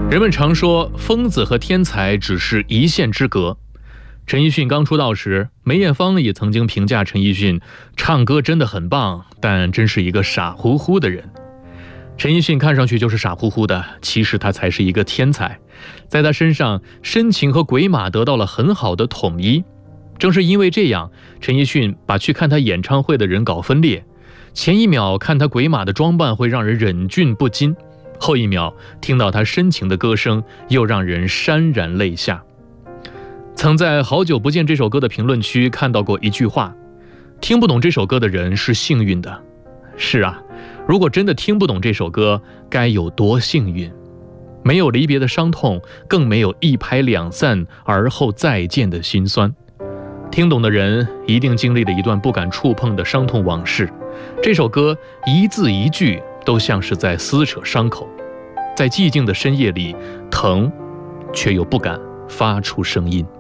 人们常说疯子和天才只是一线之隔。陈奕迅刚出道时，梅艳芳也曾经评价陈奕迅唱歌真的很棒，但真是一个傻乎乎的人。陈奕迅看上去就是傻乎乎的，其实他才是一个天才。在他身上，深情和鬼马得到了很好的统一。正是因为这样，陈奕迅把去看他演唱会的人搞分裂。前一秒看他鬼马的装扮会让人忍俊不禁，后一秒听到他深情的歌声又让人潸然泪下。曾在《好久不见》这首歌的评论区看到过一句话：听不懂这首歌的人是幸运的。是啊，如果真的听不懂这首歌，该有多幸运。没有离别的伤痛，更没有一拍两散而后再见的心酸。听懂的人一定经历了一段不敢触碰的伤痛往事。这首歌一字一句都像是在撕扯伤口，在寂静的深夜里，疼却又不敢发出声音。